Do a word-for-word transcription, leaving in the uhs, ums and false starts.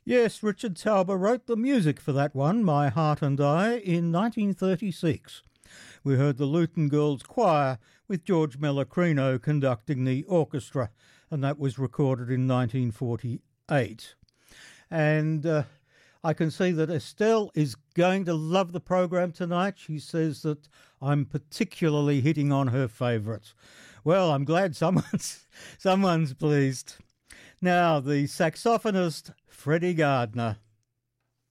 Yes, Richard Tauber wrote the music for that one, My Heart and I, in nineteen thirty-six. We heard the Luton Girls Choir with George Mellacrino conducting the orchestra, and that was recorded in nineteen forty-eight. And uh, I can see that Estelle is going to love the program tonight. She says that I'm particularly hitting on her favourites. Well, I'm glad someone's, someone's pleased. Now, the saxophonist Freddie Gardner.